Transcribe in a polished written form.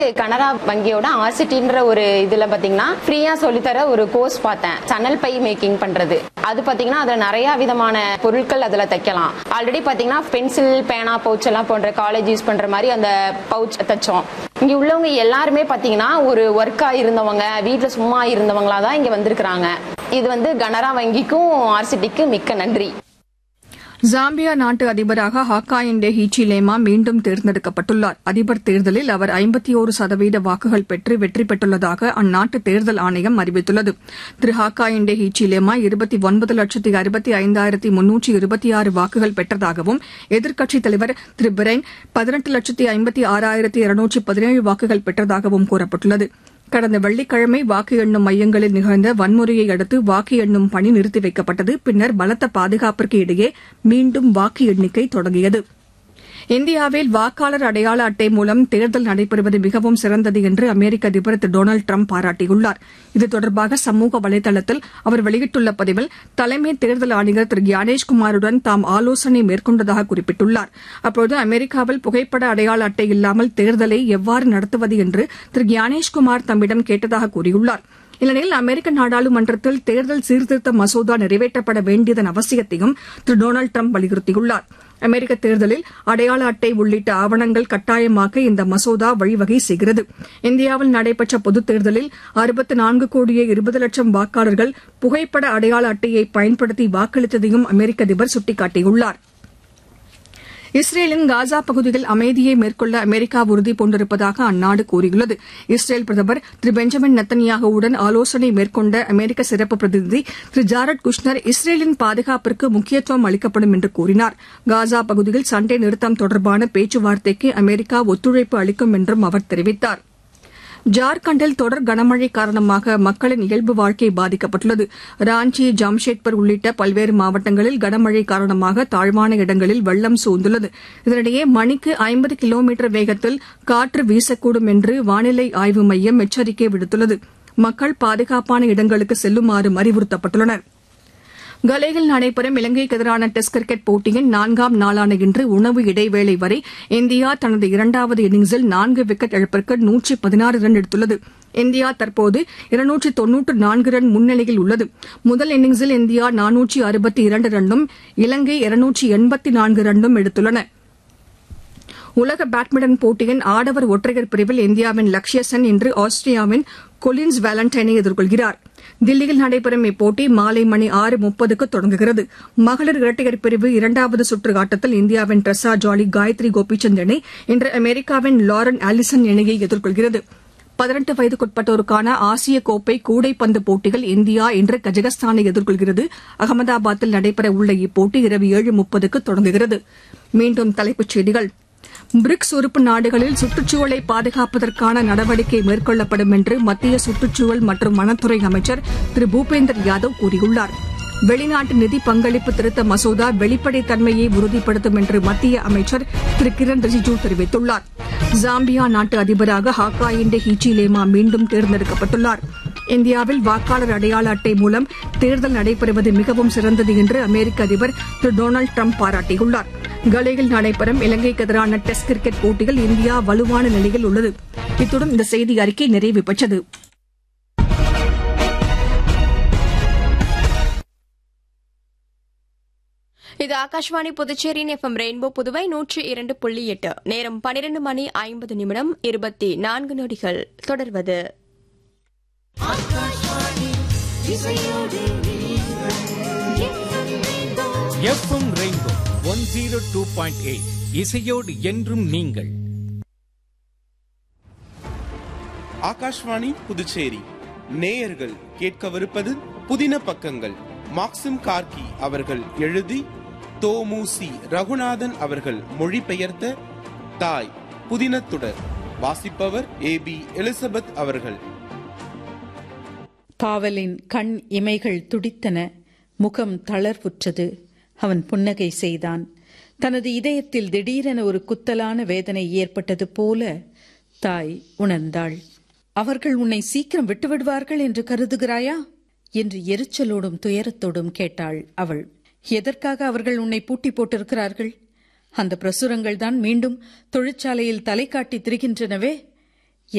கனரா வங்கியோட ஆர்சிட்டின்ற ஒரு இதுல பாத்தீங்கன்னா ஃப்ரீயா சொல்லித்தர ஒரு கோர்ஸ் பார்த்தேன். சன்னல் பை மேக்கிங் பண்றது. அது பாத்தீங்கன்னா அதுல நிறைய விதமான பொருட்கள் அதுல தைக்கலாம். ஆல்ரெடி பாத்தீங்கன்னா பென்சில், பேனா, பவுச் எல்லாம் போன்ற காலேஜ் யூஸ் பண்ற மாதிரி அந்த பவுச் தைச்சோம். இங்க உள்ளவங்க எல்லாருமே பாத்தீங்கன்னா ஒரு ஒர்க்கா இருந்தவங்க, வீட்டுல சும்மா இருந்தவங்களா தான் இங்க வந்திருக்கிறாங்க. இது கனரா வங்கிக்கும் ஆர்சிட்டிக்கு மிக்க நன்றி. ஜாம்பியா நாட்டு அதிபராக ஹாக்காயின்டே ஹிச்சிலேமா மீண்டும் தேர்ந்தெடுக்கப்பட்டுள்ளார். அதிபர் தேர்தலில் அவர் 51% வாக்குகள் பெற்று வெற்றி பெற்றுள்ளதாக அந்நாட்டு தேர்தல் ஆணையம் அறிவித்துள்ளது. திரு ஹாக்காயின்டே ஹிச்சிலேமா 29,65,326 வாக்குகள் பெற்றதாகவும் எதிர்க்கட்சித் தலைவர் திரு பிரெயின் 18,56,217 வாக்குகள் பெற்றதாகவும் கூறப்பட்டுள்ளது. கடந்த வெள்ளிக்கிழமை வாக்கு எண்ணும் மையங்களில் நிகழ்ந்த வன்முறையை அடுத்து வாக்கு எண்ணும் பணி நிறுத்தி வைக்கப்பட்டது. பின்னர் பலத்த பாதுகாப்பிற்கு இடையே மீண்டும் வாக்கு எண்ணிக்கை தொடங்கியது. இந்தியாவில் வாக்காளர் அடையாள அட்டை மூலம் தேர்தல் நடைபெறுவது மிகவும் சிறந்தது என்று அமெரிக்க அதிபர் திரு டொனால்டு டிரம்ப் பாராட்டியுள்ளார். இது தொடர்பாக சமூக வலைதளத்தில் அவர் வெளியிட்டுள்ள பதிவில் தலைமை தேர்தல் ஆணையர் திரு ஞானேஷ்குமாருடன் தாம் ஆலோசனை மேற்கொண்டதாக குறிப்பிட்டுள்ளார். அப்போது அமெரிக்காவில் புகைப்பட அடையாள அட்டை இல்லாமல் தேர்தலை எவ்வாறு நடத்துவது என்று திரு ஞானேஷ்குமார் தம்மிடம் கேட்டதாக கூறியுள்ளார். இந்நிலையில் அமெரிக்க நாடாளுமன்றத்தில் தேர்தல் சீர்திருத்த மசோதா நிறைவேற்றப்பட வேண்டியதன் அவசியத்தையும் திரு டொனால்டு டிரம்ப் வலியுறுத்தியுள்ளார். அமெரிக்க தேர்தலில் அடையாள அட்டை உள்ளிட்ட ஆவணங்கள் கட்டாயமாக்க இந்த மசோதா வழிவகை செய்கிறது. இந்தியாவில் நடைபெற்ற பொதுத் தேர்தலில் 64,20,00,000 வாக்காளர்கள் புகைப்பட அடையாள அட்டையை பயன்படுத்தி வாக்களித்ததையும் அமெரிக்க அதிபர் சுட்டிக்காட்டியுள்ளார். இஸ்ரேலின் காசா பகுதியில் அமைதியை மேற்கொள்ள அமெரிக்கா உறுதி பூண்டிருப்பதாக அந்நாடு கூறியுள்ளது. இஸ்ரேல் பிரதமர் திரு பெஞ்சமின் நெத்தன்யாகுவுடன் ஆலோசனை மேற்கொண்ட அமெரிக்க சிறப்பு பிரதிநிதி திரு ஜாரட் குஷ்னர் இஸ்ரேலின் பாதுகாப்பிற்கு முக்கியத்துவம் அளிக்கப்படும் என்று கூறினார். காசா பகுதியில் சண்டை நிறுத்தம் தொடர்பான பேச்சுவார்த்தைக்கு அமெரிக்கா ஒத்துழைப்பு அளிக்கும் என்றும் அவர் தெரிவித்தார். ஜார்க்கண்டில் தொடர் கனமழை காரணமாக மக்களின் இயல்பு வாழ்க்கை பாதிக்கப்பட்டுள்ளது. ராஞ்சி, ஜாம்ஷெட்பூர் உள்ளிட்ட பல்வேறு மாவட்டங்களில் கனமழை காரணமாக தாழ்வான இடங்களில் வெள்ளம் சூழ்ந்துள்ளது. இதனிடையே மணிக்கு 50 கிலோமீட்டர் வேகத்தில் காற்று வீசக்கூடும் என்று வானிலை ஆய்வு மையம் எச்சரிக்கை விடுத்துள்ளது. மக்கள் பாதுகாப்பான இடங்களுக்கு செல்லுமாறு அறிவுறுத்தப்பட்டுள்ளனர். கலேயில் நடைபெறும் இலங்கைக்கு எதிரான டெஸ்ட் கிரிக்கெட் போட்டியின் 4ஆம் நாளான இன்று உணவு இடைவேளை வரை இந்தியா தனது இரண்டாவது இன்னிங்ஸில் 4 விக்கெட் இழப்பிற்கு 116 ரன் எடுத்துள்ளது. இந்தியா தற்போது 294 ரன் முன்னிலையில் உள்ளது. முதல் இன்னிங்ஸில் இந்தியா 462 ரன்னும் இலங்கை 284 ரன்னும் எடுத்துள்ளன. உலக பேட்மிண்டன் போட்டியின் ஆடவர் ஒற்றையர் பிரிவில் இந்தியாவின் லக்ஷ்ய சென் இன்று ஆஸ்திரியாவின் கொலின்ஸ் வேலண்டைனை எதிர்கொள்கிறார். தில்லியில் நடைபெறும் இப்போட்டி மாலை மணி 6:30க்கு தொடங்குகிறது. மகளிர் இரட்டையர் பிரிவு இரண்டாவது சுற்று ஆட்டத்தில் இந்தியாவின் ட்ரெஸா ஜாலி, காயத்ரி கோபிசந்த் இணை இன்று அமெரிக்காவின் லாரன் ஆலிசன் இணையை எதிர்கொள்கிறது. 18 வயதுக்குட்பட்டோருக்கான ஆசிய கோப்பை கூடைப்பந்து போட்டிகள் இந்தியா இன்று கஜகஸ்தானை எதிர்கொள்கிறது. அகமதாபாத்தில் நடைபெறவுள்ள இப்போட்டி இரவு 7:30க்கு தொடங்குகிறது. மீண்டும் தலைப்புச் செய்திகள். பிரிக்ஸ் உறுப்பு நாடுகளில் சுற்றுச்சூழலை பாதுகாப்பதற்கான நடவடிக்கை மேற்கொள்ளப்படும் என்று மத்திய சுற்றுச்சூழல் மற்றும் வனத்துறை அமைச்சர் திரு பூபேந்தர் யாதவ் கூறியுள்ளார். வெளிநாட்டு நிதி பங்களிப்பு திருத்த மசோதா வெளிப்படைத்தன்மையை உறுதிப்படுத்தும் என்று மத்திய அமைச்சர் திரு கிரண் ரிஜிஜூ தெரிவித்துள்ளார். ஜாம்பியா நாட்டு அதிபராக ஹாக்காயின்டே ஹிச்சிலேமா மீண்டும் தேர்ந்தெடுக்கப்பட்டுள்ளார். இந்தியாவில் வாக்காளர் அடையாள அட்டை மூலம் தேர்தல் நடைபெறுவது மிகவும் சிறந்தது என்று அமெரிக்க அதிபர் திரு டொனால்டு டிரம்ப் பாராட்டியுள்ளார். கலேயில் நடைபெறும் இலங்கைக்கு எதிரான டெஸ்ட் கிரிக்கெட் போட்டியில் இந்தியா வலுவான நிலையில் உள்ளது. இத்துடன் இந்த செய்தி அறிக்கை நிறைவு பெற்றது. இது ஆகாஷ்வாணி புதுச்சேரியின் எஃப்எம் ரெயின்போ புதுவை 102.8. நேரம் 12:50 24 நொடிகள். தொடர்வது எஃப்எம் ரெயின்போ 102.8 இசையோடு என்றும் நீங்கள். ஆகாஷ்வாணி புதுச்சேரி நேயர்கள் கேட்கவிருப்பது புதின பக்கங்கள். மாக்சிம் கார்கி அவர்கள் எழுதி தோமுசி ரகுநாதன் அவர்கள் மொழிபெயர்த்த தாய் புதினத்துடர். வாசிப்பவர் ஏபி எலிசபெத் அவர்கள். காவலின் கண் இமைகள் துடித்தன, முகம் தளர்வுற்றது. அவன் புன்னகை செய்தான். தனது இதயத்தில் திடீரென ஒரு குத்தலான வேதனை ஏற்பட்டது போல தாய் உணர்ந்தாள். அவர்கள் உன்னை சீக்கிரம் விட்டுவிடுவார்கள் என்று கருதுகிறாயா என்று எரிச்சலோடும் துயரத்தோடும் கேட்டாள் அவள். எதற்காக அவர்கள் உன்னை பூட்டி போட்டிருக்கிறார்கள்? அந்த பிரசுரங்கள் தான் மீண்டும் தொழிற்சாலையில் தலை காட்டி திரிகின்றனவே.